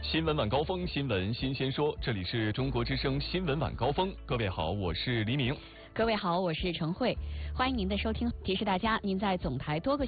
新闻晚高峰，新闻新鲜说，这里是中国之声新闻晚高峰。各位好，我是黎明。 各位好，我是陈慧，欢迎您的收听。提示大家，您在总台多个